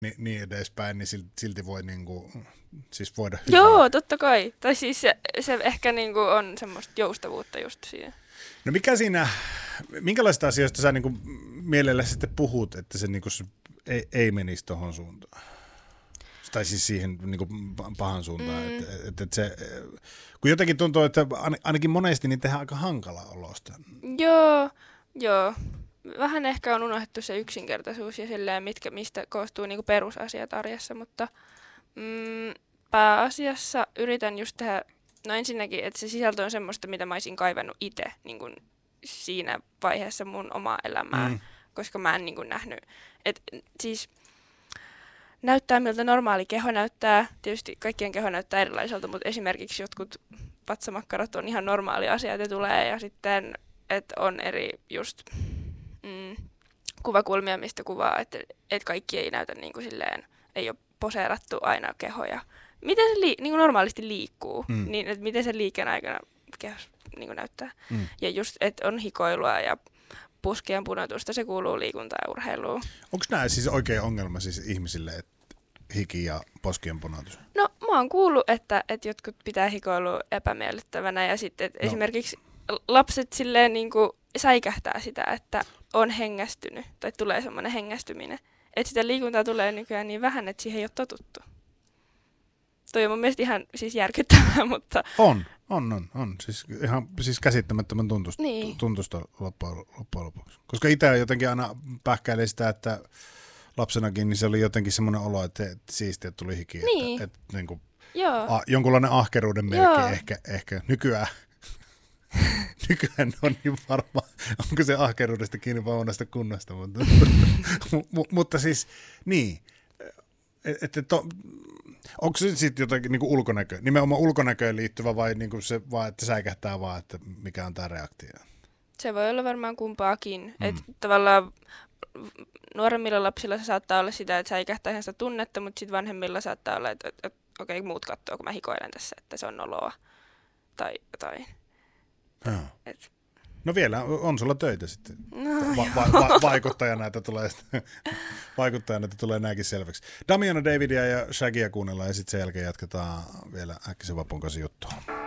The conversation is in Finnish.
niin edespäin, niin silti voi niinku, siis voida hyvää. Joo, totta kai. Tai siis se ehkä niinku on semmoista joustavuutta just siinä. No minkälaista asioista sä niinku mielellä sitten puhut, että se, niinku, ei menisi tohon suuntaan? Tai siis siihen niinku pahan suuntaan. Että se, kun jotenkin tuntuu, että ainakin monesti niin tehdään aika hankala olosta. Joo. Vähän ehkä on unohdettu se yksinkertaisuus ja silleen, mistä koostuu niinku perusasiat arjessa, mutta pääasiassa yritän just tehdä, no ensinnäkin, että se sisältö on semmoista, mitä mä olisin kaivannut itse niin kuin siinä vaiheessa mun omaa elämää, koska mä en niin kuin nähnyt, että siis näyttää miltä normaali keho näyttää, tietysti kaikkien keho näyttää erilaiselta, mutta esimerkiksi jotkut vatsamakkarat on ihan normaali asia, että tulee ja sitten, että on eri just kuvakulmia, mistä kuvaa, että kaikki ei näytä niin kuin silleen, ei ole poseerattu aina kehoja. Miten se niin kuin normaalisti liikkuu, niin että miten se liikkeen aikana kehos niin kuin näyttää. Ja just, että on hikoilua ja puskien punotusta, se kuuluu liikuntaan ja urheiluun. Onko nämä siis oikea ongelma siis ihmisille, että hiki ja poskien punotus? No mä oon kuullut, että jotkut pitää hikoilua epämiellyttävänä ja sitten esimerkiksi lapset silleen niin kuin säikähtää sitä, että on hengästynyt tai tulee semmoinen hengästyminen. Että sitä liikuntaa tulee nykyään niin vähän, että siihen ei ole totuttu. Toi on mun mielestä ihan siis järkyttävää, mutta... On. Siis käsittämättömän tuntusta loppujen lopuksi. Koska itse jotenkin aina pähkäilin sitä, että lapsenakin niin se oli jotenkin semmoinen olo, että siistiä tuli hiki. Niin. Että niin kuin, jonkunlainen ahkeruuden merkki ehkä nykyään. Nykyään on niin varma, onko se ahkeruudesta kiinni vai monesta kunnosta, mutta siis niin, onko se sitten jotenkin niin ulkonäkö, nimenomaan ulkonäköön liittyvä vai niin se vaan, että säikähtää vaan, että mikä on tämä reaktio? Se voi olla varmaan kumpaakin, että tavallaan nuoremmilla lapsilla se saattaa olla sitä, että säikähtää ihan sitä tunnetta, mutta sitten vanhemmilla saattaa olla, että okei, muut katsoo, kun mä hikoilen tässä, että se on noloa tai jotain. No vielä on sulla töitä sitten. Vaikuttajana, että tulee nämäkin selväksi. Damiano Davidia ja Shaggyä kuunnellaan ja sitten sen jälkeen jatketaan vielä Äkkisen Vapun kanssa juttua.